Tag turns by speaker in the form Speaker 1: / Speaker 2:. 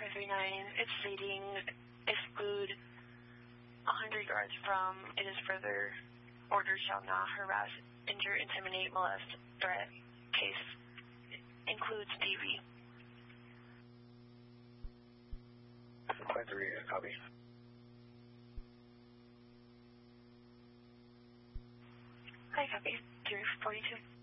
Speaker 1: 539, it's stating exclude 100 yards from, it is further ordered shall not harass, injure, intimidate, molest, threat, case includes DV.
Speaker 2: 5-3, copy.
Speaker 1: Hi, copy. 342.